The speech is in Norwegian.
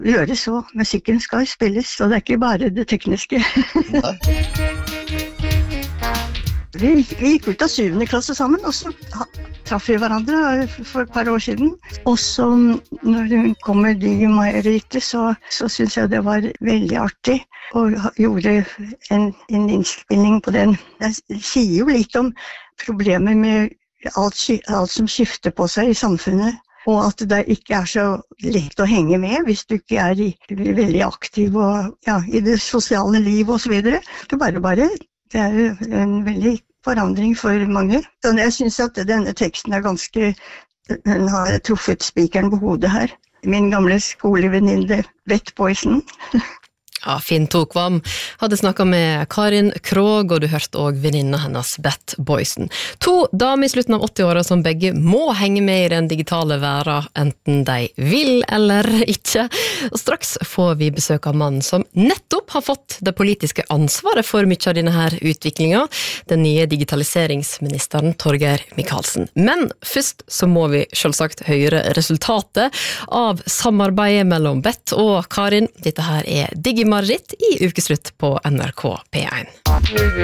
gjøres, og musikken skal spilles, så det ikke bare det tekniske. Vi gikk ut av 7. klasse sammen, og så traff vi hverandre for et par år siden. Og så når det kommer Digi-Maja-ritet, så synes jeg det var veldig artig, og gjorde en innspilling på den. Jeg sier jo litt om problemer med alt som skifter på seg i samfunnet, og at det ikke så lett å henge med hvis du ikke veldig aktiv og, i det sosiale liv og så videre. Det jo en veldig forandring for mange. Så jeg synes at denne teksten den har truffet spikeren på hodet her. Min gamle skolevenninne Beth Boysen. Ja, Finn Tokvam hadde snakket med Karin Krog, og du hørte også venninna hennes Beth Boysen. 2 damer i slutten av 80-åra som begge må henge med i den digitale verden, enten de vil eller ikke. Og straks får vi besøk av mannen som nettopp har fått det politiske ansvaret for mye av denne her utviklingen, den nye digitaliseringsministeren Torgeir Micaelsen. Men først så må vi selvsagt høre resultatet av samarbeidet mellom Beth og Karin. Dette her Digi-Maja i ukeslutt på NRK P1.